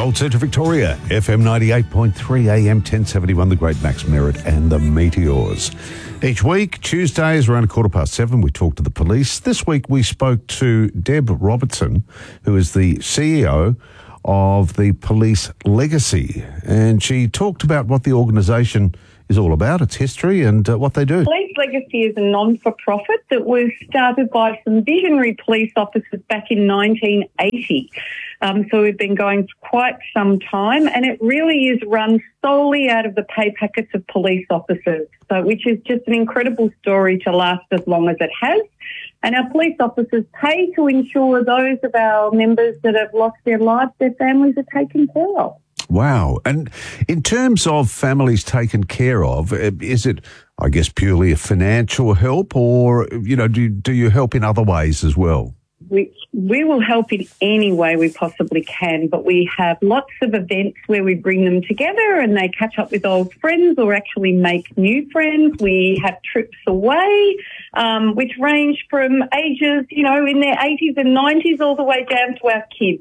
Gold Centre Victoria, FM 98.3 AM 1071, the Great Max Merritt and the Meteors. Each week, Tuesdays around 7:15, we talk to the police. This week we spoke to Deb Robertson, who is the CEO of the Police Legacy, and she talked about what the organisation is all about, its history and what they do. Police Legacy is a non-for-profit that was started by some visionary police officers back in 1980. So we've been going for quite some time, and it really is run solely out of the pay packets of police officers, which is just an incredible story to last as long as it has. And our police officers pay to ensure those of our members that have lost their lives, their families are taken care of. Wow. And in terms of families taken care of, is it, I guess, purely a financial help, or, do you help in other ways as well? We will help in any way we possibly can, but we have lots of events where we bring them together and they catch up with old friends or actually make new friends. We have trips away, which range from ages, in their 80s and 90s all the way down to our kids.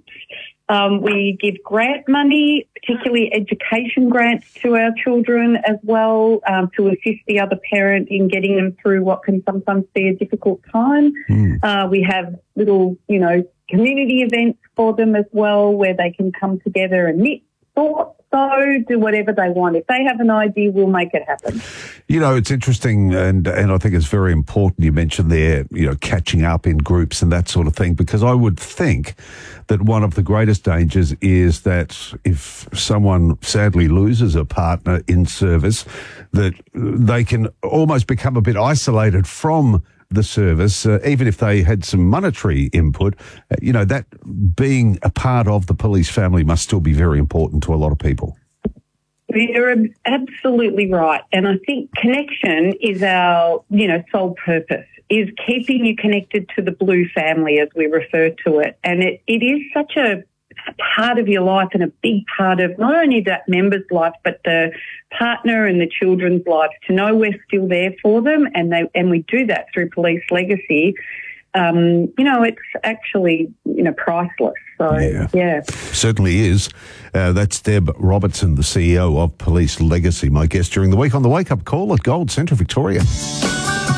We give grant money, particularly education grants to our children as well, to assist the other parent in getting them through what can sometimes be a difficult time. We have little, community events for them as well, where they can come together and knit, sew, do whatever they want. If they have an idea, we'll make it happen. It's interesting, and I think it's very important you mentioned there, catching up in groups and that sort of thing, because I would think that one of the greatest dangers is that if someone sadly loses a partner in service, that they can almost become a bit isolated from the service, even if they had some monetary input. That being a part of the police family must still be very important to a lot of people. You're absolutely right. And I think connection is our, sole purpose, is keeping you connected to the blue family, as we refer to it. And it is such a part of your life and a big part of not only that member's life, but the partner and the children's lives, to know we're still there for them. And we do that through Police Legacy. It's actually, priceless. So, yeah. Certainly is. That's Deb Robertson, the CEO of Police Legacy, my guest during the week on the Wake Up Call at Gold Centre Victoria.